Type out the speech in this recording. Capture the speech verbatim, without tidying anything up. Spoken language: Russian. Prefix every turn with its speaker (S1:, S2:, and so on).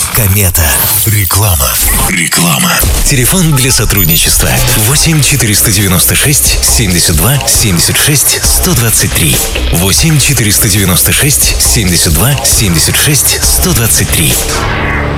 S1: Комета. Реклама. Реклама. Телефон для сотрудничества восемь четыреста девяносто шесть семьдесят два семьдесят шесть сто двадцать три. восемь четыреста девяносто шесть семьдесят два семьдесят шесть сто двадцать три.